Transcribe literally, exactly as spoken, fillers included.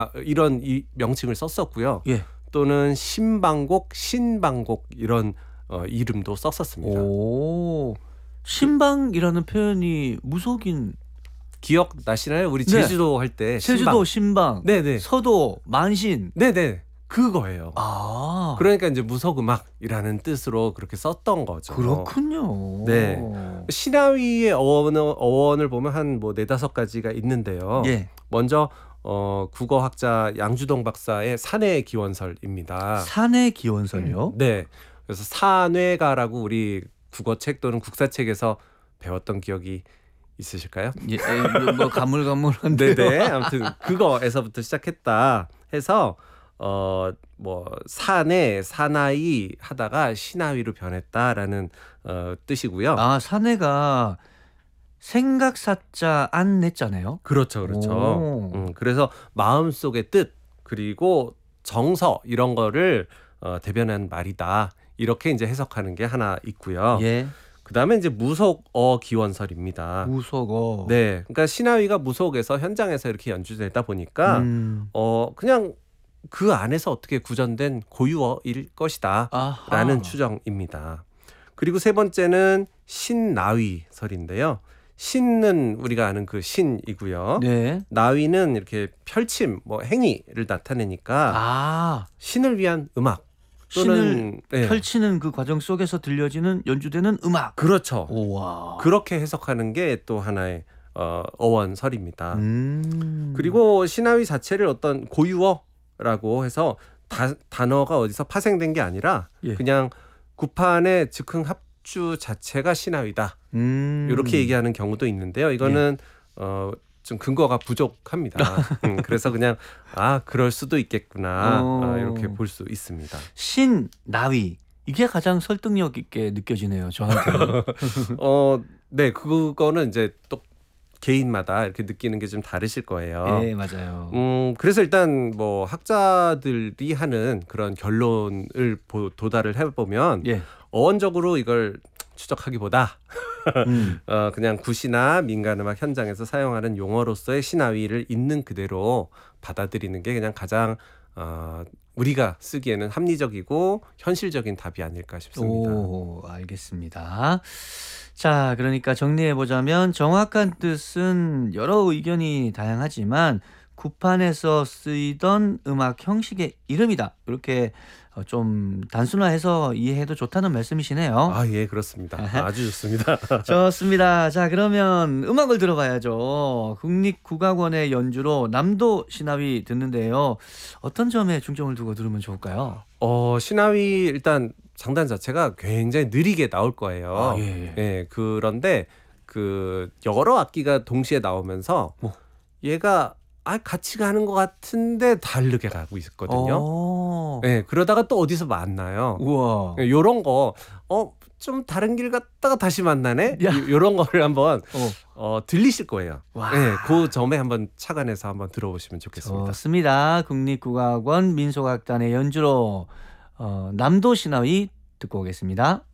이런 이 명칭을 썼었고요. 예. 또는 신방곡, 신방곡 이런 어, 이름도 썼었습니다. 오. 신방이라는 표현이 무속인 기억 나시나요? 우리 네. 제주도 할 때 제주도 신방, 네네. 서도 만신. 네네. 그거예요. 아. 그러니까 이제 무속음악이라는 뜻으로 그렇게 썼던 거죠. 그렇군요. 네. 신하위의 어원, 어원을 보면 한 뭐 네다섯 가지가 있는데요. 예. 먼저 어, 국어학자 양주동 박사의 산해 기원설입니다. 산해 기원설요? 네. 그래서 산회가라고 우리 국어책 또는 국사책에서 배웠던 기억이 있으실까요? 예, 예, 뭐 가물가물한데요. 네네. 아무튼 그거에서부터 시작했다 해서 어 뭐 산해, 사나이 하다가 신하위로 변했다라는 어, 뜻이고요. 아, 산해가 생각사자 안 냈잖아요. 그렇죠, 그렇죠. 음, 그래서 마음속의 뜻 그리고 정서 이런 거를 어, 대변한 말이다. 이렇게 이제 해석하는 게 하나 있고요. 예. 그다음에 이제 무속어 기원설입니다. 무속어. 네, 그러니까 신하위가 무속에서 현장에서 이렇게 연주되다 보니까 음. 어 그냥 그 안에서 어떻게 구전된 고유어일 것이다라는 아하. 추정입니다. 그리고 세 번째는 신나위설인데요. 신은 우리가 아는 그 신이고요. 네. 나위는 이렇게 펼침, 뭐 행위를 나타내니까 아, 신을 위한 음악 신을 또는 네. 펼치는 그 과정 속에서 들려지는 연주되는 음악. 그렇죠. 우와. 그렇게 해석하는 게 또 하나의 어, 어원설입니다. 음. 그리고 신하위 자체를 어떤 고유어라고 해서 다, 단어가 어디서 파생된 게 아니라 예. 그냥 구판의 즉흥 합주 자체가 신하위다. 음. 이렇게 얘기하는 경우도 있는데요. 이거는 예. 어, 좀 근거가 부족합니다. 음, 그래서 그냥 아 그럴 수도 있겠구나 어. 어, 이렇게 볼 수 있습니다. 신, 나위. 이게 가장 설득력 있게 느껴지네요, 저한테는. 어, 네, 그거는 이제 또 개인마다 이렇게 느끼는 게 좀 다르실 거예요. 예, 맞아요. 음, 그래서 일단 뭐 학자들이 하는 그런 결론을 보, 도달을 해보면 예. 어원적으로 이걸 추적하기보다 음. 어, 그냥 굿이나 민간음악 현장에서 사용하는 용어로서의 신하위를 있는 그대로 받아들이는 게 그냥 가장 어, 우리가 쓰기에는 합리적이고 현실적인 답이 아닐까 싶습니다. 오, 알겠습니다. 자, 그러니까 정리해보자면 정확한 뜻은 여러 의견이 다양하지만 구판에서 쓰이던 음악 형식의 이름이다. 이렇게 좀 단순화해서 이해해도 좋다는 말씀이시네요. 아, 예, 그렇습니다. 아주 좋습니다. 좋습니다. 자, 그러면 음악을 들어봐야죠. 국립국악원의 연주로 남도 신하위 듣는데요. 어떤 점에 중점을 두고 들으면 좋을까요? 어, 신하위 일단 장단 자체가 굉장히 느리게 나올 거예요. 아, 예, 예. 예, 그런데 그 여러 악기가 동시에 나오면서 뭐. 얘가 아, 같이 가는 것 같은데 다르게 가고 있거든요. 어. 예, 그러다가 또 어디서 만나요. 우와. 예, 요런 거, 어, 좀 다른 길 갔다가 다시 만나네? 야. 요- 요런 거를 한번 어. 어, 들리실 거예요. 와. 예, 그 점에 한번 착안해서 한번 들어보시면 좋겠습니다. 좋습니다. 국립국악원 민속악단의 연주로 어, 남도 신하위 듣고 오겠습니다.